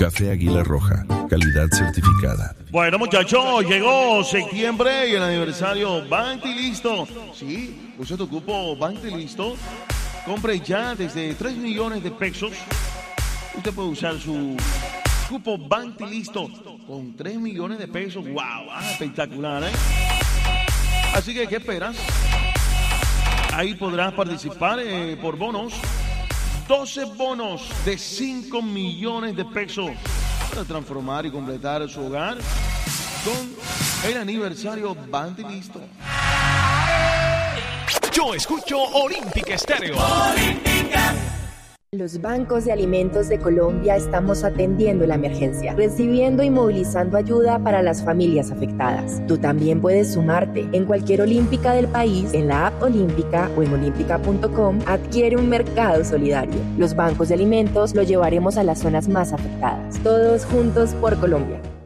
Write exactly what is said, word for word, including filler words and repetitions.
Café Águila Roja, calidad certificada. Bueno, muchachos, llegó septiembre y el aniversario Banti listo. Sí, usa tu cupo Banti listo. Compre ya desde tres millones de pesos. Usted puede usar su cupo Banti listo con tres millones de pesos. ¡Wow! Ah, espectacular, ¿eh? Así que, ¿qué esperas? Ahí podrás participar eh, por bonos. doce bonos de cinco millones de pesos para transformar y completar su hogar con el aniversario Banti listo. Yo escucho Olímpica Estéreo. Olímpica. Los bancos de alimentos de Colombia estamos atendiendo la emergencia, recibiendo y movilizando ayuda para las familias afectadas. Tú también puedes sumarte. En cualquier Olímpica del país, en la app Olímpica o en olímpica punto com, adquiere un mercado solidario. Los bancos de alimentos lo llevaremos a las zonas más afectadas. Todos juntos por Colombia.